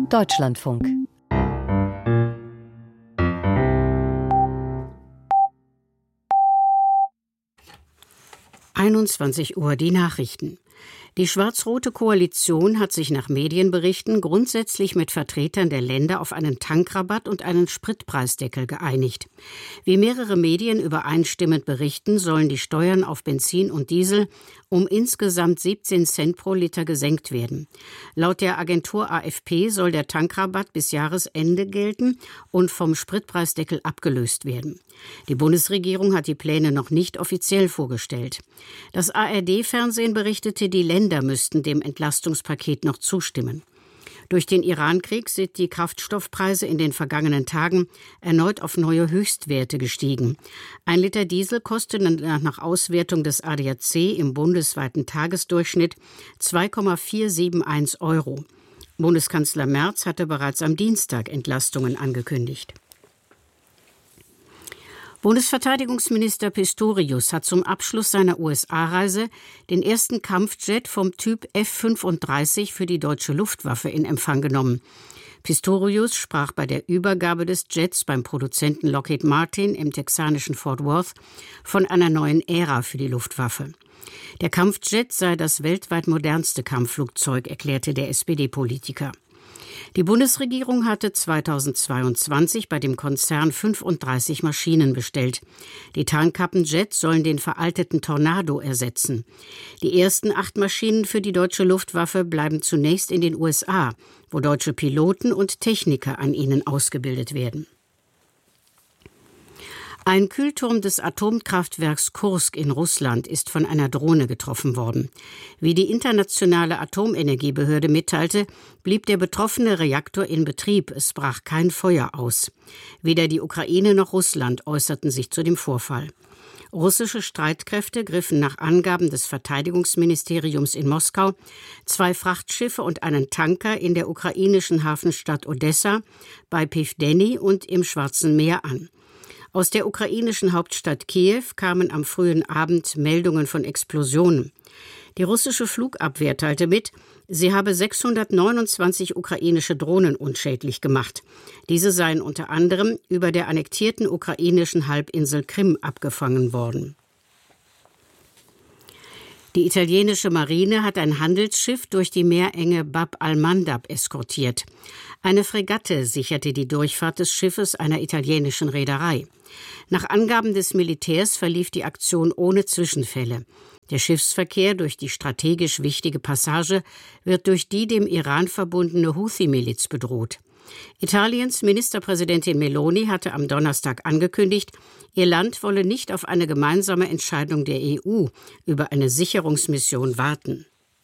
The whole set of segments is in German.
Deutschlandfunk. Uhr die Nachrichten. Die schwarz-rote Koalition hat sich nach Medienberichten grundsätzlich mit Vertretern der Länder auf einen Tankrabatt und einen Spritpreisdeckel geeinigt. Wie mehrere Medien übereinstimmend berichten, sollen die Steuern auf Benzin und Diesel um insgesamt 17 Cent pro Liter gesenkt werden. Laut der Agentur AFP soll der Tankrabatt bis Jahresende gelten und vom Spritpreisdeckel abgelöst werden. Die Bundesregierung hat die Pläne noch nicht offiziell vorgestellt. Das ARD-Fernsehen berichtete, die Länder müssten dem Entlastungspaket noch zustimmen. Durch den Irankrieg sind die Kraftstoffpreise in den vergangenen Tagen erneut auf neue Höchstwerte gestiegen. 1 Liter Diesel kostet nach Auswertung des ADAC im bundesweiten Tagesdurchschnitt 2,471 €. Bundeskanzler Merz hatte bereits am Dienstag Entlastungen angekündigt. Bundesverteidigungsminister Pistorius hat zum Abschluss seiner USA-Reise den ersten Kampfjet vom Typ F-35 für die deutsche Luftwaffe in Empfang genommen. Pistorius sprach bei der Übergabe des Jets beim Produzenten Lockheed Martin im texanischen Fort Worth von einer neuen Ära für die Luftwaffe. Der Kampfjet sei das weltweit modernste Kampfflugzeug, erklärte der SPD-Politiker. Die Bundesregierung hatte 2022 bei dem Konzern 35 Maschinen bestellt. Die Tarnkappenjets sollen den veralteten Tornado ersetzen. Die ersten 8 Maschinen für die deutsche Luftwaffe bleiben zunächst in den USA, wo deutsche Piloten und Techniker an ihnen ausgebildet werden. Ein Kühlturm des Atomkraftwerks Kursk in Russland ist von einer Drohne getroffen worden. Wie die internationale Atomenergiebehörde mitteilte, blieb der betroffene Reaktor in Betrieb. Es brach kein Feuer aus. Weder die Ukraine noch Russland äußerten sich zu dem Vorfall. Russische Streitkräfte griffen nach Angaben des Verteidigungsministeriums in Moskau 2 Frachtschiffe und einen Tanker in der ukrainischen Hafenstadt Odessa, bei Pivdeni und im Schwarzen Meer an. Aus der ukrainischen Hauptstadt Kiew kamen am frühen Abend Meldungen von Explosionen. Die russische Flugabwehr teilte mit, sie habe 629 ukrainische Drohnen unschädlich gemacht. Diese seien unter anderem über der annektierten ukrainischen Halbinsel Krim abgefangen worden. Die italienische Marine hat ein Handelsschiff durch die Meerenge Bab al-Mandab eskortiert. Eine Fregatte sicherte die Durchfahrt des Schiffes einer italienischen Reederei. Nach Angaben des Militärs verlief die Aktion ohne Zwischenfälle. Der Schiffsverkehr durch die strategisch wichtige Passage wird durch die dem Iran verbundene Houthi-Miliz bedroht. Italiens Ministerpräsidentin Meloni hatte am Donnerstag angekündigt, ihr Land wolle nicht auf eine gemeinsame Entscheidung der EU über eine Sicherungsmission warten.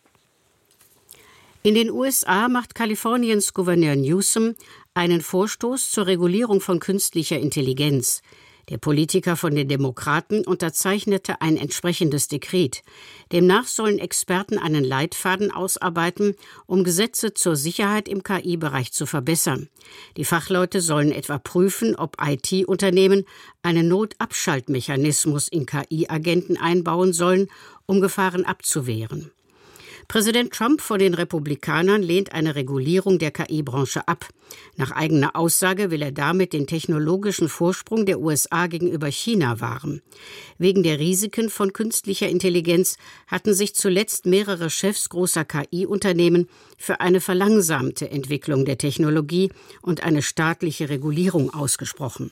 In den USA macht Kaliforniens Gouverneur Newsom einen Vorstoß zur Regulierung von künstlicher Intelligenz. Der Politiker von den Demokraten unterzeichnete ein entsprechendes Dekret. Demnach sollen Experten einen Leitfaden ausarbeiten, um Gesetze zur Sicherheit im KI-Bereich zu verbessern. Die Fachleute sollen etwa prüfen, ob IT-Unternehmen einen Notabschaltmechanismus in KI-Agenten einbauen sollen, um Gefahren abzuwehren. Präsident Trump von den Republikanern lehnt eine Regulierung der KI-Branche ab. Nach eigener Aussage will er damit den technologischen Vorsprung der USA gegenüber China wahren. Wegen der Risiken von künstlicher Intelligenz hatten sich zuletzt mehrere Chefs großer KI-Unternehmen für eine verlangsamte Entwicklung der Technologie und eine staatliche Regulierung ausgesprochen.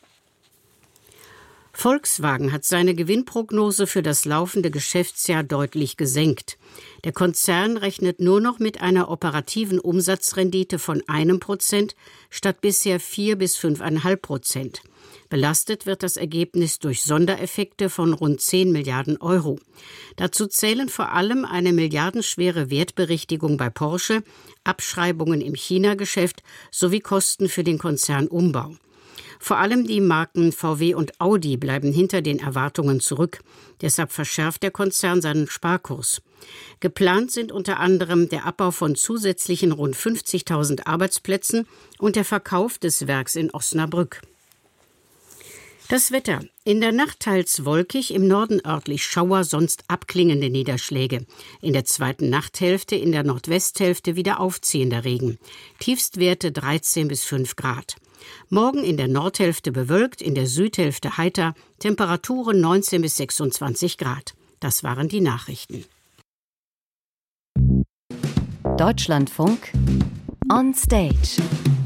Volkswagen hat seine Gewinnprognose für das laufende Geschäftsjahr deutlich gesenkt. Der Konzern rechnet nur noch mit einer operativen Umsatzrendite von 1% statt bisher 4 bis 5,5%. Belastet wird das Ergebnis durch Sondereffekte von rund 10 Milliarden €. Dazu zählen vor allem eine milliardenschwere Wertberichtigung bei Porsche, Abschreibungen im China-Geschäft sowie Kosten für den Konzernumbau. Vor allem die Marken VW und Audi bleiben hinter den Erwartungen zurück. Deshalb verschärft der Konzern seinen Sparkurs. Geplant sind unter anderem der Abbau von zusätzlichen rund 50.000 Arbeitsplätzen und der Verkauf des Werks in Osnabrück. Das Wetter. In der Nacht teils wolkig, im Norden örtlich Schauer, sonst abklingende Niederschläge. In der zweiten Nachthälfte, in der Nordwesthälfte wieder aufziehender Regen. Tiefstwerte 13 bis 5 Grad. Morgen in der Nordhälfte bewölkt, in der Südhälfte heiter, Temperaturen 19 bis 26 Grad. Das waren die Nachrichten. Deutschlandfunk on Stage.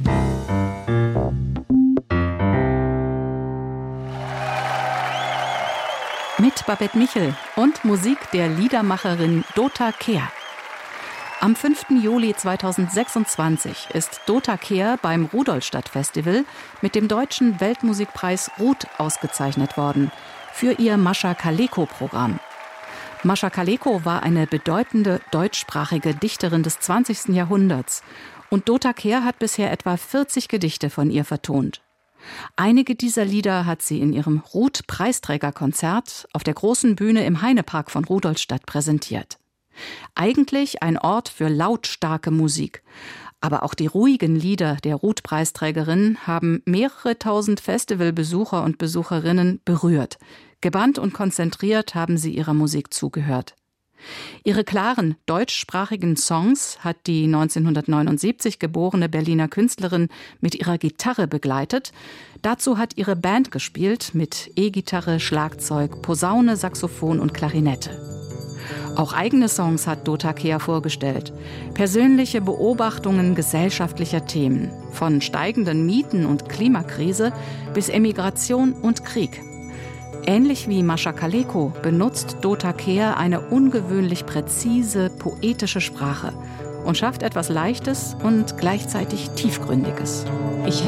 Mit Babette Michel und Musik der Liedermacherin Dota Kehr. Am 5. Juli 2026 ist Dota Kehr beim Rudolstadt-Festival mit dem Deutschen Weltmusikpreis RUD ausgezeichnet worden für ihr Mascha Kaleko-Programm. Mascha Kaleko war eine bedeutende deutschsprachige Dichterin des 20. Jahrhunderts und Dota Kehr hat bisher etwa 40 Gedichte von ihr vertont. Einige dieser Lieder hat sie in ihrem RUD-Preisträgerkonzert auf der großen Bühne im Heinepark von Rudolstadt präsentiert. Eigentlich ein Ort für lautstarke Musik. Aber auch die ruhigen Lieder der RUD-Preisträgerin haben mehrere tausend Festivalbesucher und Besucherinnen berührt. Gebannt und konzentriert haben sie ihrer Musik zugehört. Ihre klaren, deutschsprachigen Songs hat die 1979 geborene Berliner Künstlerin mit ihrer Gitarre begleitet. Dazu hat ihre Band gespielt mit E-Gitarre, Schlagzeug, Posaune, Saxophon und Klarinette. Auch eigene Songs hat Dota Kehr vorgestellt. Persönliche Beobachtungen gesellschaftlicher Themen. Von steigenden Mieten und Klimakrise bis Emigration und Krieg. Ähnlich wie Mascha Kaleko benutzt Dota Kehr eine ungewöhnlich präzise, poetische Sprache und schafft etwas Leichtes und gleichzeitig Tiefgründiges.